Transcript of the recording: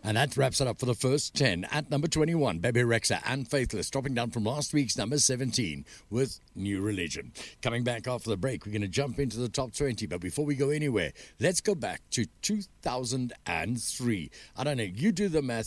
And that wraps it up for the first 10. At number 21, Bebe Rexha and Faithless, dropping down from last week's number 17 with New Religion. Coming back after the break, we're going to jump into the top 20. But before we go anywhere, let's go back to 2003. I don't know, you do the math.